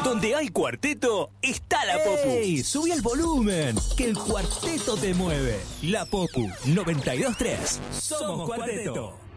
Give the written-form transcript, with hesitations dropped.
Donde hay cuarteto, está la Popu. ¡Ey! Subí el volumen, que el cuarteto te mueve. La Popu 92.3. Somos cuarteto.